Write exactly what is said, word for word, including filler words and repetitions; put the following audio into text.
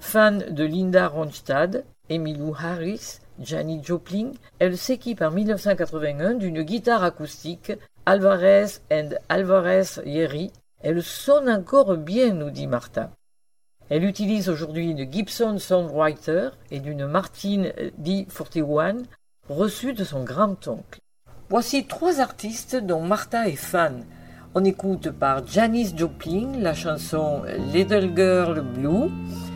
Fan de Linda Ronstadt, Emmylou Harris, Janis Joplin, elle s'équipe en mille neuf cent quatre-vingt-un d'une guitare acoustique Alvarez and Alvarez Jerry. Elle sonne encore bien, nous dit Martha. Elle utilise aujourd'hui une Gibson Soundwriter et d'une Martin D quarante et un reçue de son grand-oncle. Voici trois artistes dont Martha est fan. On écoute par Janis Joplin la chanson Little Girl Blue,